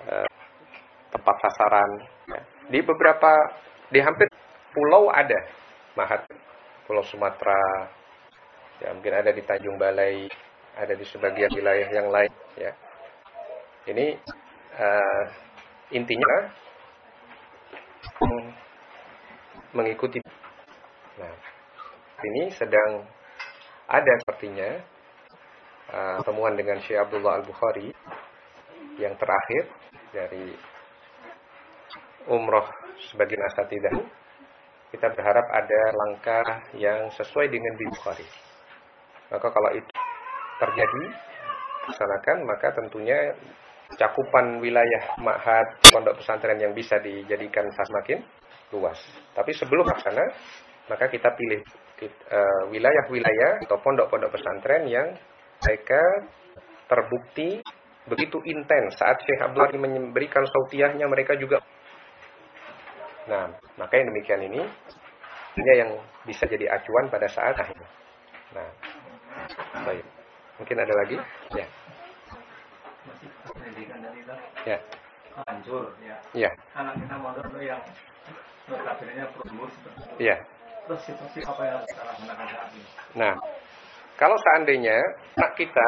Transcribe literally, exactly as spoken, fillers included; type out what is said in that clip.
uh, tempat sasaran. Ya. Di beberapa, di hampir pulau ada mahat. Pulau Sumatera, ya mungkin ada di Tanjung Balai, ada di sebagian wilayah yang lain. Ya. Ini uh, intinya mengikuti. Nah, ini sedang ada sepertinya uh, temuan dengan Syekh Abdullah Al-Bukhari yang terakhir dari umroh sebagian asatidah. Kita berharap ada langkah yang sesuai dengan Bukhari. Maka kalau itu terjadi, laksanakan, maka tentunya cakupan wilayah ma'had pondok pesantren yang bisa dijadikan semakin luas. Tapi sebelum laksana, maka kita pilih uh, wilayah-wilayah atau pondok-pondok pesantren yang mereka terbukti begitu intens saat Syekh Abdullah memberikan sautiahnya, mereka juga. Nah, maka yang demikian ini ini yang bisa jadi acuan pada saat akhir. Nah, baik. Mungkin ada lagi? Ya. Masih pendidikan dari itu. Ya. Hancur ya. Ya. Anak kita mondok yang notabene prosedur. Ya. Terus situasi apa yang harus kita lakukan saat ini? Nah, kalau seandainya anak kita